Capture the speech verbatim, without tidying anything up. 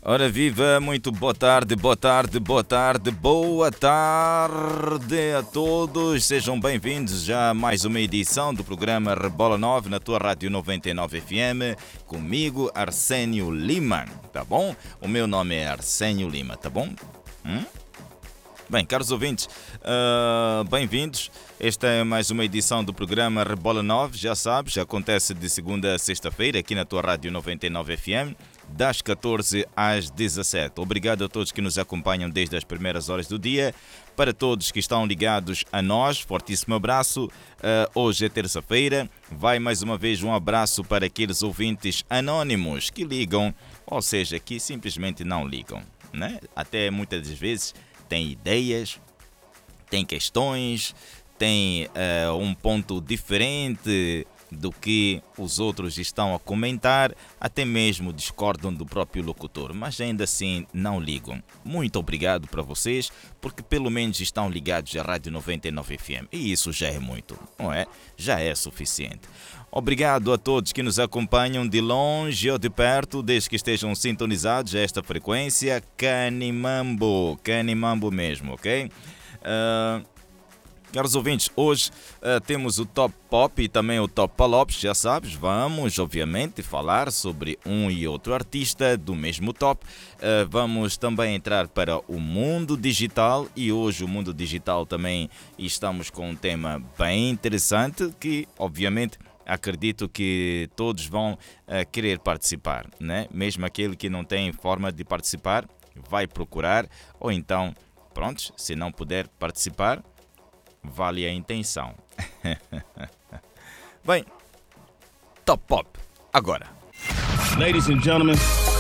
Ora viva, muito boa tarde, boa tarde, boa tarde, boa tarde a todos. Sejam bem-vindos já a mais uma edição do programa Rebola nove na tua Rádio noventa e nove F M, comigo Arsénio Lima, tá bom? O meu nome é Arsénio Lima, tá bom? Hum? Bem, caros ouvintes, uh, bem-vindos. Esta é mais uma edição do programa Rebola nove, já sabes, acontece de segunda a sexta-feira aqui na tua Rádio noventa e nove F M, das catorze às dezassete. Obrigado a todos que nos acompanham desde as primeiras horas do dia. Para todos que estão ligados a nós, fortíssimo abraço. Uh, hoje é terça-feira. Vai mais uma vez um abraço para aqueles ouvintes anónimos que ligam, ou seja, que simplesmente não ligam, né? Até muitas das vezes têm ideias, têm questões, têm uh, um ponto diferente do que os outros estão a comentar, até mesmo discordam do próprio locutor, mas ainda assim não ligam. Muito obrigado para vocês, porque pelo menos estão ligados à Rádio noventa e nove F M, e isso já é muito, não é? Já é suficiente. Obrigado a todos que nos acompanham de longe ou de perto, desde que estejam sintonizados a esta frequência. Canimambo, Canimambo mesmo, ok? Uh... Caros ouvintes, hoje uh, temos o Top Pop e também o Top Palopes, já sabes, vamos obviamente falar sobre um e outro artista do mesmo top. Uh, vamos também entrar para o mundo digital e hoje o mundo digital também estamos com um tema bem interessante que obviamente acredito que todos vão uh, querer participar, né? Mesmo aquele que não tem forma de participar, vai procurar ou então, pronto, se não puder participar, vale a intenção. Bem, Top Pop, agora. Ladies and gentlemen.